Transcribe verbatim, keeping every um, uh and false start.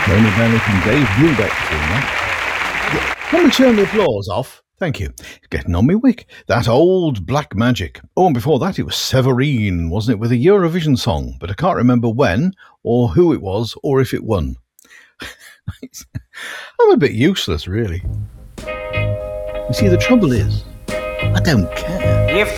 Tony Bennett and Dave Brubeck doing that. Yeah. Can we turn the applause off? Thank you. Getting on me wick. That old Black Magic. Oh, and before that it was Severine, wasn't it, with a Eurovision song, but I can't remember when or who it was or if it won. I'm a bit useless, really. You see, the trouble is, I don't care. If